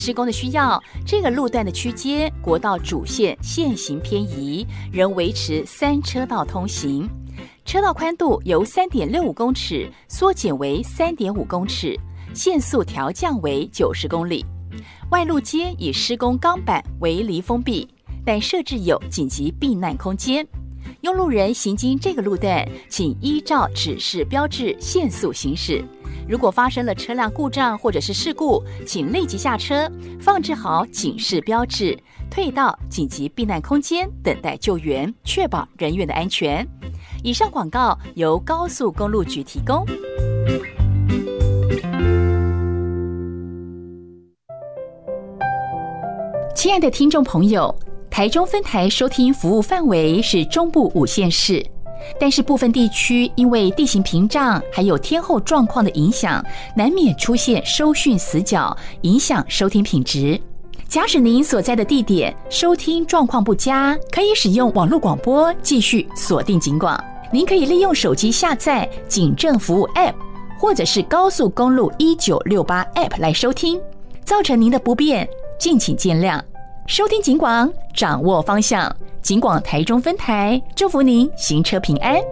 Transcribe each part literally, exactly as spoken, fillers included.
施工的需要，这个路段的区间国道主线线行偏移，仍维持三车道通行。车道宽度由 三点六五公尺缩减为 三点五公尺，限速调降为九十公里。外路间以施工钢板围篱封闭，但设置有紧急避难空间。用路人行经这个路段，请依照指示标志限速行驶。如果发生了车辆故障或者是事故，请立即下车，放置好警示标志，退到紧急避难空间等待救援，确保人员的安全。以上广告由高速公路局提供。亲爱的听众朋友，台中分台收听服务范围是中部五县市，但是部分地区因为地形屏障还有天候状况的影响，难免出现收讯死角，影响收听品质。假使您所在的地点收听状况不佳，可以使用网络广播继续锁定警广。您可以利用手机下载警政服务 App 或者是高速公路一九六八 App 来收听，造成您的不便，敬请见谅。收听警广，掌握方向。警广台中分台，祝福您行车平安。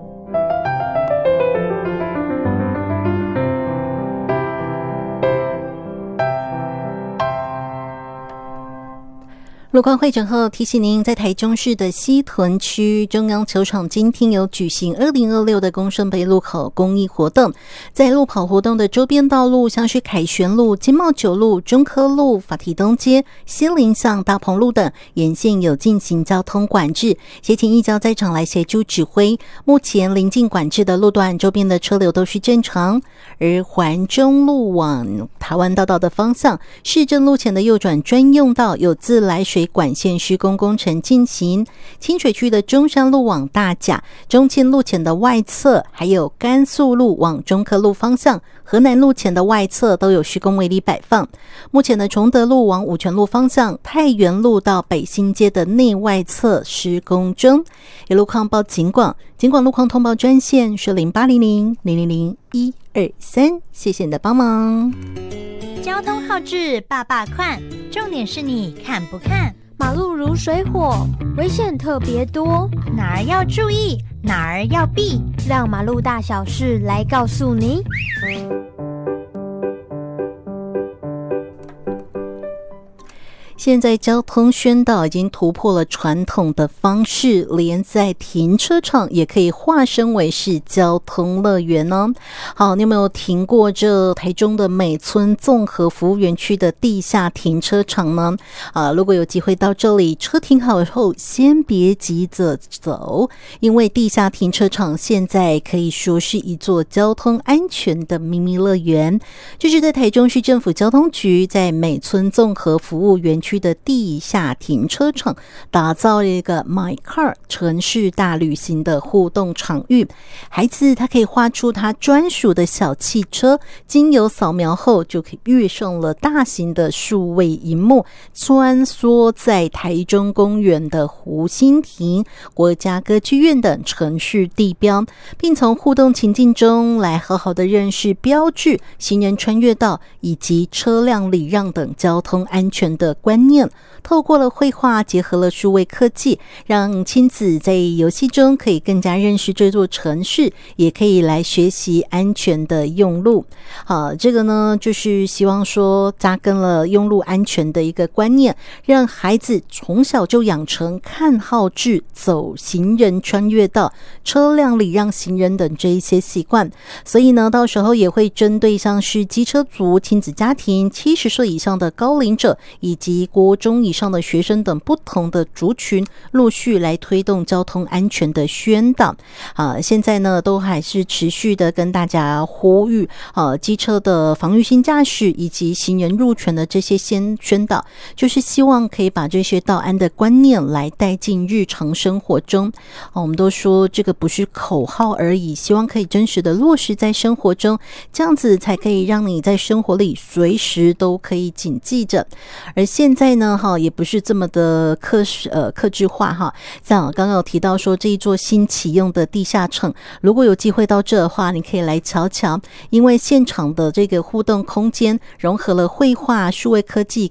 路况会诊后提醒您，在台中市的西屯区中央球场今天有举行二零二六的公圣杯路口公益活动，在路跑活动的周边道路，像是凯旋路、金茂九路、中科路、法提东街、西林巷、大鹏路等沿线有进行交通管制，协请义交在场来协助指挥。目前临近管制的路段周边的车流都是正常，而环中路往台湾大道的方向，市政路前的右转专用道有自来水管线施工工程进行，清水区的中山路往大甲、中清路前的外侧，还有甘肃路往中科路方向、河南路前的外侧都有施工围篱摆放。目前的崇德路往五权路方向、太原路到北新街的内外侧施工中。有路况报警广，警广路况通报专线是零八零零零零零一二三，谢谢你的帮忙。 交通号志爸爸看，重点是你看不看。马路如水火，危险特别多，哪儿要注意，哪儿要避，让马路大小事来告诉你。 现在交通宣导已经突破了传统的方式，连在停车场也可以化身为是交通乐园呢。好，你有没有停过这台中的美村综合服务园区的地下停车场呢？啊，如果有机会到这里，车停好后先别急着走，因为地下停车场现在可以说是一座交通安全的秘密乐园。这是在台中市政府交通局在美村综合服务园区的地下停车场打造了一个 My Car 城市大旅行的互动场域，孩子他可以画出他专属的小汽车，经由扫描后就可以跃上了大型的数位萤幕，穿梭在台中公园的湖心亭、国家歌剧院等城市地标，并从互动情境中来好好的认识标志、行人穿越道以及车辆礼让等交通安全的观念。透过了绘画，结合了数位科技，让亲子在游戏中可以更加认识这座城市，也可以来学习安全的用路。好，这个呢就是希望说扎根了用路安全的一个观念，让孩子从小就养成看号志、走行人穿越道、车辆礼让行人等这一些习惯。所以呢，到时候也会针对像是机车族、亲子家庭、七十岁以上的高龄者以及国中以上的学生等不同的族群，陆续来推动交通安全的宣导。啊，现在呢都还是持续的跟大家呼吁，啊，机车的防御性驾驶以及行人入权的这些先宣导，就是希望可以把这些道安的观念来带进日常生活中。啊，我们都说这个不是口号而已，希望可以真实的落实在生活中，这样子才可以让你在生活里随时都可以谨记着。而现在呢，哈，也不是这么的克呃克制化哈。像刚刚有提到说这一座新启用的地下城，如果有机会到这的话，你可以来瞧瞧，因为现场的这个互动空间融合了绘画、数位科技